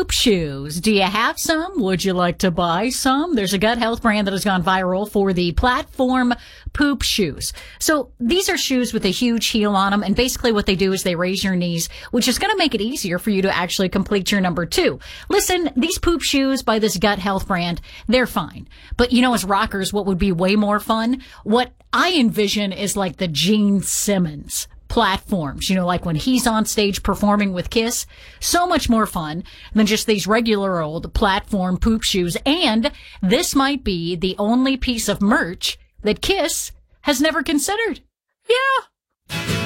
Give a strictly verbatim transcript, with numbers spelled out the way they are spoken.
poop shoes. Do you have some? Would you like to buy some? There's a gut health brand that has gone viral for the platform poop shoes. So these are shoes with a huge heel on them, and basically what they do is they raise your knees, which is going to make it easier for you to actually complete your number two. Listen, these poop shoes by this gut health brand, they're fine. But you know, as rockers, what would be way more fun? What I envision is like the Gene Simmons platforms, you know, like when he's on stage performing with Kiss. So much more fun than just these regular old platform poop shoes. And this might be the only piece of merch that Kiss has never considered. Yeah.